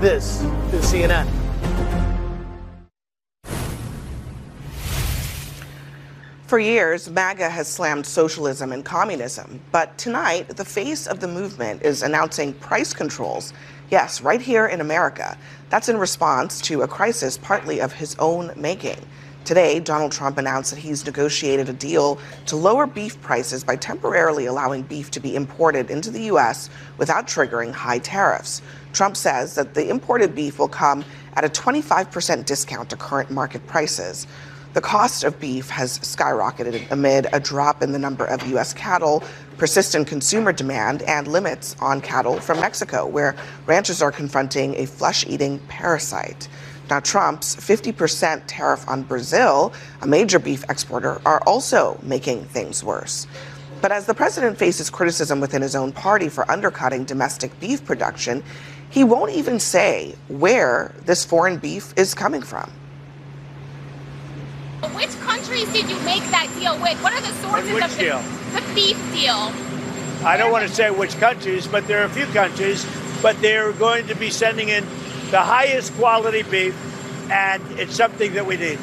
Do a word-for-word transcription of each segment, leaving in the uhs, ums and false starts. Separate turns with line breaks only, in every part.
This is C N N.
For years, MAGA has slammed socialism and communism, but tonight, the face of the movement is announcing price controls. Yes, right here in America. That's in response to a crisis partly of his own making. Today, Donald Trump announced that he's negotiated a deal to lower beef prices by temporarily allowing beef to be imported into the U S without triggering high tariffs. Trump says that the imported beef will come at a twenty-five percent discount to current market prices. The cost of beef has skyrocketed amid a drop in the number of U S cattle, persistent consumer demand, and limits on cattle from Mexico, where ranchers are confronting a flesh-eating parasite. Now, Trump's fifty percent tariff on Brazil, a major beef exporter, are also making things worse. But as the president faces criticism within his own party for undercutting domestic beef production, he won't even say where this foreign beef is coming from.
Which countries did you make that deal with? What are the sources
which
of the,
deal?
the beef deal?
I don't want to say which countries, but there are a few countries, but they're going to be sending in the highest quality beef, and it's something that we need.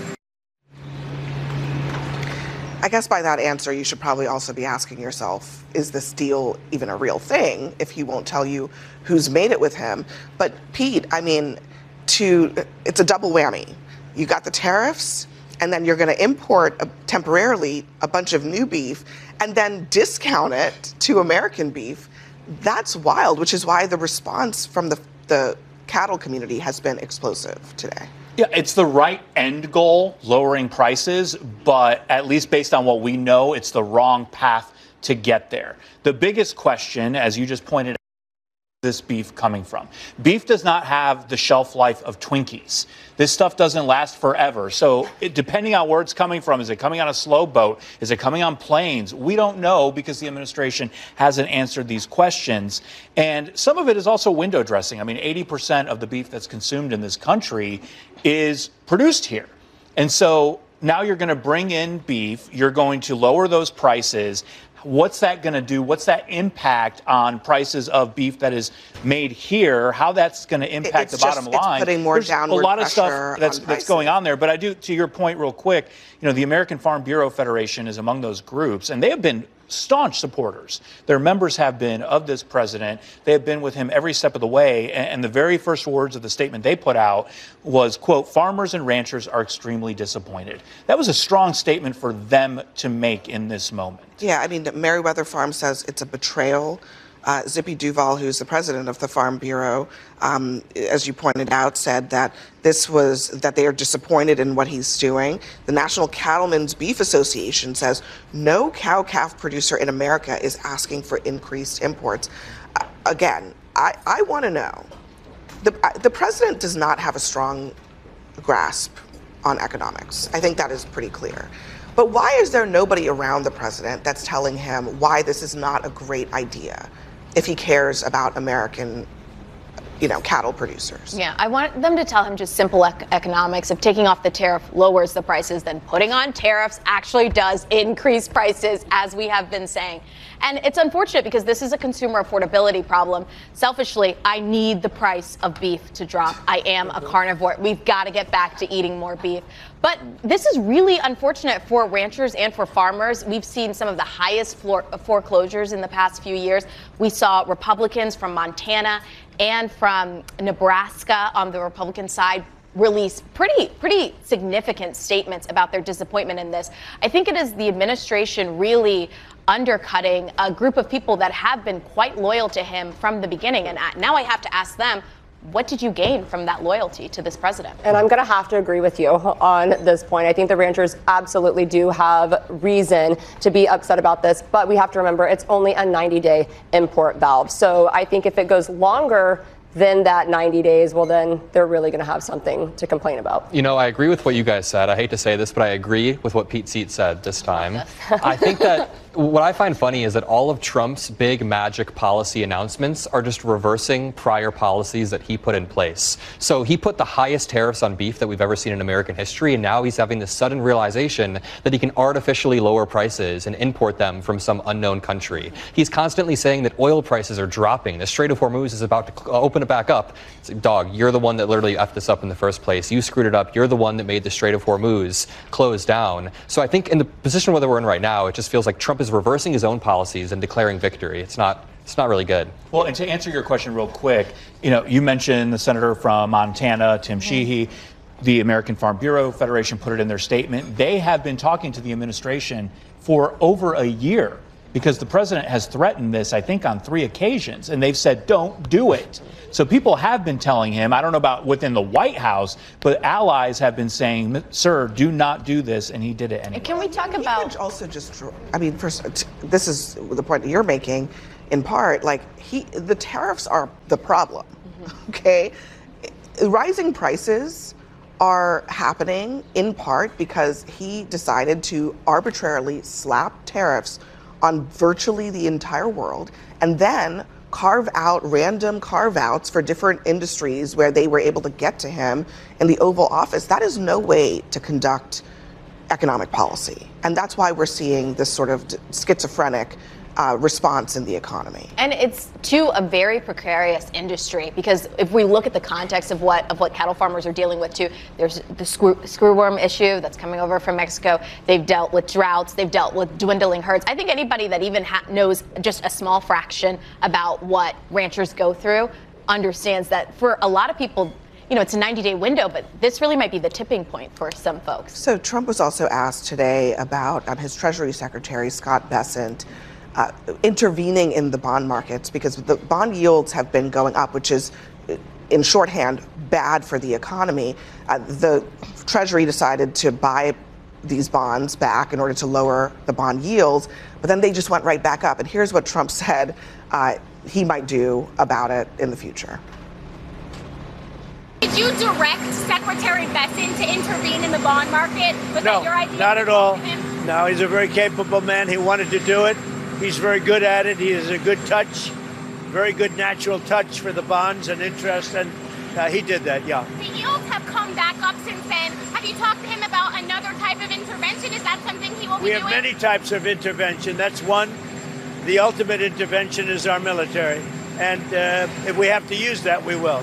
I guess by that answer, you should probably also be asking yourself, is this deal even a real thing if he won't tell you who's made it with him? But Pete, I mean, to it's a double whammy. You got the tariffs, and then you're going to import a, temporarily a bunch of new beef and then discount it to American beef. That's wild, which is why the response from the, the cattle community has been explosive today.
Yeah, it's the right end goal, lowering prices, but at least based on what we know, it's the wrong path to get there. The biggest question, as you just pointed out, this beef coming from? Beef does not have the shelf life of Twinkies. This stuff doesn't last forever. So it, depending on where it's coming from, is it coming on a slow boat? Is it coming on planes? We don't know because the administration hasn't answered these questions. And some of it is also window dressing. I mean, eighty percent of the beef that's consumed in this country is produced here. And so now you're going to bring in beef. You're going to lower those prices. What's that going to do? What's that impact on prices of beef that is made here? How that's going to impact
it's
the bottom
just,
line?
It's putting more
There's
downward
a lot of
pressure
stuff that's
on
that's going on there. But I do, to your point, real quick. You know, the American Farm Bureau Federation is among those groups, and they have been staunch supporters. Their members have been of this president. They have been with him every step of the way. And the very first words of the statement they put out was, quote, farmers and ranchers are extremely disappointed. That was a strong statement for them to make in this moment.
Yeah, I mean, Meriwether Farm says it's a betrayal. Uh, Zippy Duval, who's the president of the Farm Bureau, um, as you pointed out, said that this was that they are disappointed in what he's doing. The National Cattlemen's Beef Association says no cow-calf producer in America is asking for increased imports. Uh, again, I, I want to know, the, the president does not have a strong grasp on economics. I think that is pretty clear. But why is there nobody around the president that's telling him why this is not a great idea if he cares about American, you know, cattle producers?
Yeah, I want them to tell him just simple ec- economics. If taking off the tariff lowers the prices, then putting on tariffs actually does increase prices, as we have been saying. And it's unfortunate because this is a consumer affordability problem. Selfishly, I need the price of beef to drop. I am a carnivore. We've got to get back to eating more beef. But this is really unfortunate for ranchers and for farmers. We've seen some of the highest floor- foreclosures in the past few years. We saw Republicans from Montana and from Nebraska on the Republican side release pretty, pretty significant statements about their disappointment in this. I think it is the administration really undercutting a group of people that have been quite loyal to him from the beginning. And now I have to ask them, what did you gain from that loyalty to this president?
And I'm going to have to agree with you on this point. I think the ranchers absolutely do have reason to be upset about this, but we have to remember it's only a ninety-day import valve. So I think if it goes longer than that ninety days, well, then they're really going to have something to complain about.
You know, I agree with what you guys said. I hate to say this, but I agree with what Pete Seat said this time. I think that
what I find funny is that all of Trump's big magic policy announcements are just reversing prior policies that he put in place. So he put the highest tariffs on beef that we've ever seen in American history, and now he's having this sudden realization that he can artificially lower prices and import them from some unknown country. He's constantly saying that oil prices are dropping. The Strait of Hormuz is about to open it back up. It's like, dog, you're the one that literally effed this up in the first place. You screwed it up. You're the one that made the Strait of Hormuz close down. So I think in the position where we're in right now, it just feels like Trump is reversing his own policies and declaring victory. It's not it's not really good.
Well, and to answer your question real quick, you know, you mentioned the senator from Montana, Tim Sheehy. The American Farm Bureau Federation put it in their statement. They have been talking to the administration for over a year because the president has threatened this, I think, on three occasions, and they've said, don't do it. So people have been telling him, I don't know about within the White House, but allies have been saying, sir, do not do this, and he did it anyway.
Can we talk
He
about...
could also just, I mean, first, this is the point that you're making, in part, like, he, the tariffs are the problem, mm-hmm. okay? Rising prices are happening in part because he decided to arbitrarily slap tariffs on virtually the entire world and then carve out random carve outs for different industries where they were able to get to him in the Oval Office. That is no way to conduct economic policy. And that's why we're seeing this sort of schizophrenic Uh, response in the economy.
And it's to a very precarious industry because if we look at the context of what of what cattle farmers are dealing with too, there's the screw, screwworm issue that's coming over from Mexico. They've dealt with droughts. They've dealt with dwindling herds. I think anybody that even ha- knows just a small fraction about what ranchers go through understands that for a lot of people, you know, it's a ninety-day window, but this really might be the tipping point for some folks.
So Trump was also asked today about um, his Treasury Secretary, Scott Bessent, Uh, intervening in the bond markets because the bond yields have been going up, which is, in shorthand, bad for the economy. Uh, the Treasury decided to buy these bonds back in order to lower the bond yields, but then they just went right back up. And here's what Trump said uh, he might do about it in the future.
Did you direct Secretary Bessent to intervene in the bond market? Was
No,
that your idea?
not at
to talk
all.
to him?
No, he's a very capable man. He wanted to do it. He's very good at it. He has a good touch, very good natural touch for the bonds and interest, and uh, he did that, yeah.
The yields have come back up since then. Have you talked to him about another type of intervention? Is that something he will
We
be
have
doing?
many types of intervention. That's one. The ultimate intervention is our military, and uh, if we have to use that, we will.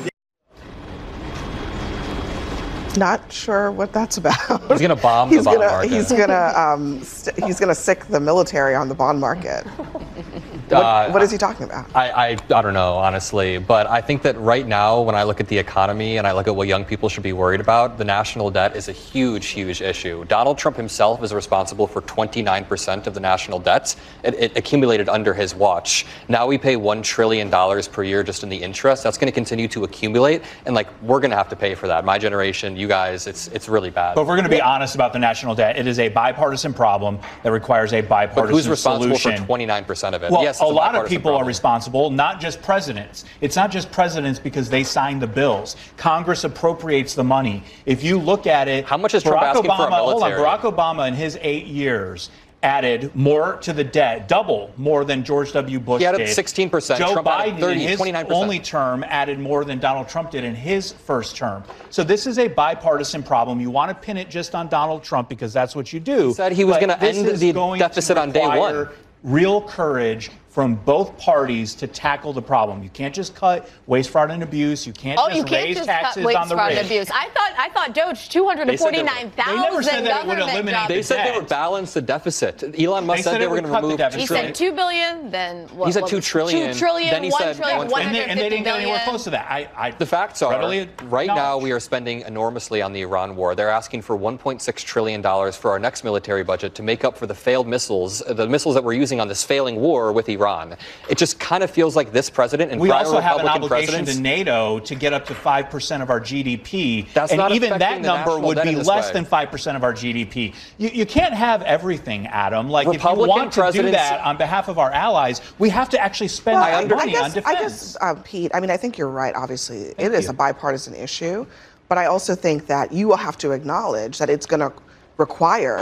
Not sure what that's about.
He's going to bomb
he's
the bond
gonna,
market.
He's going to um, st- he's going to sick the military on the bond market. What,
Uh,
what is he talking about?
I, I, I don't know, honestly, but I think that right now, when I look at the economy and I look at what young people should be worried about, the national debt is a huge, huge issue. Donald Trump himself is responsible for twenty-nine percent of the national debt. It, it accumulated under his watch. Now we pay one trillion dollars per year just in the interest. That's going to continue to accumulate, and like we're going to have to pay for that. My generation, you guys, it's it's really bad.
But if we're going to be honest about the national debt, it is a bipartisan problem that requires a bipartisan
But who's responsible
solution.
for twenty-nine percent of it?
Well,
yes,
a
it's
lot of
bipartisan
people
problem.
are responsible, not just presidents. It's not just presidents because they signed the bills. Congress appropriates the money. If you look at it,
how much is Trump
Barack
asking
Obama,
for a military?
Hold on, Barack Obama in his eight years added more to the debt, double more than George W. Bush
He
did.
added sixteen percent.
Joe
Trump added
Biden
thirty,
in his
twenty-nine percent.
only term added more than Donald Trump did in his first term. So this is a bipartisan problem. You want to pin it just on Donald Trump because that's what you do.
He said he was
But
going to
this
end
is
the
going
deficit
to
on day one.
require real courage from both parties to tackle the problem. You can't just cut waste, fraud, and abuse. You can't
Oh,
just
you can't
raise
just
taxes
cut waste,
on the
fraud,
rich.
and abuse. I thought, I thought Doge, two hundred forty-nine
They never said
thousand
that it would
government
eliminate
jobs.
They said they
debt.
would balance the deficit. Elon Musk
They
said
said
they
it
were
would
going to
cut the
remove
deficit.
He
two trillion.
said two billion, then what?
He said
what
two
was it?
trillion.
Two trillion,
Then he
one
said
trillion,
one
one
And
hundred
they,
fifty
and they didn't get anywhere
billion.
close to that. I, I
The facts are,
readily
right now
acknowledge.
we are spending enormously on the Iran war. They're asking for one point six trillion dollars for our next military budget to make up for the failed missiles, the missiles that we're using on this failing war with Iran. It just kind of feels like this president and
We
prior
also have an
Republican
obligation
presidents.
to NATO to get up to five percent of our G D P.
That's
and
not
even that
affecting the
number
national
would
debt
be
in this
less
way.
than five percent of our G D P. You, you can't have everything, Adam. Like,
Republican
if you want to do
presidents-
that on behalf of our allies, we have to actually spend
Well,
our
I,
money
I guess,
on defense.
I guess, uh, Pete, I mean, I think you're right, obviously.
Thank
it is
you.
a bipartisan issue. But I also think that you will have to acknowledge that it's going to require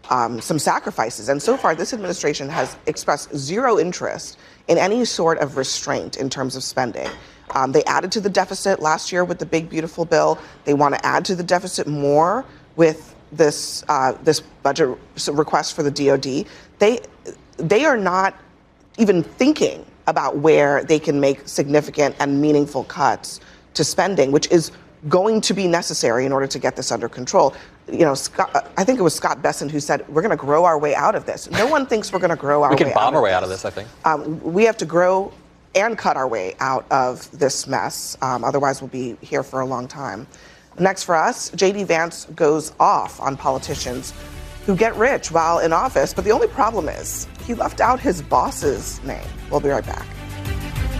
um, some sacrifices. And so far, this administration has expressed zero interest in any sort of restraint in terms of spending. Um, they added to the deficit last year with the big, beautiful bill. They want to add to the deficit more with this uh, this budget request for the D O D. They they are not even thinking about where they can make significant and meaningful cuts to spending, which is going to be necessary in order to get this under control. You know, Scott, I think it was Scott Bessent who said, we're going to grow our way out of this. No one thinks we're going to grow our way out of this.
We can bomb our way out of this, I think.
Um, we have to grow and cut our way out of this mess. Um, otherwise, we'll be here for a long time. Next for us, J D Vance goes off on politicians who get rich while in office. But the only problem is he left out his boss's name. We'll be right back.